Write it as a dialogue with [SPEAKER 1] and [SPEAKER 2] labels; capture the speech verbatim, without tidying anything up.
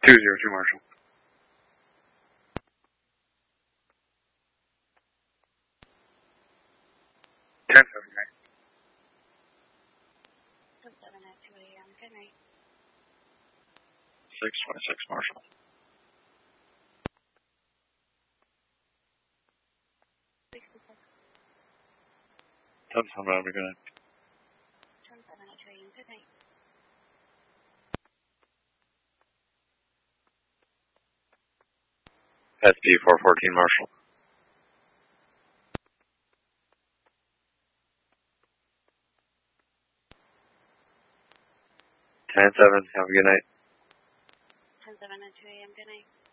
[SPEAKER 1] two zero two Marshall. ten seven, right?
[SPEAKER 2] ten seven at two A M. Good night.
[SPEAKER 3] six twenty-six Marshall.
[SPEAKER 2] sixty-six.
[SPEAKER 3] ten seven, have a good night.
[SPEAKER 2] ten seven at two A M. Good night.
[SPEAKER 3] S D four fourteen Marshall. ten seven, have a good night.
[SPEAKER 2] ten seven at two A M. Good night.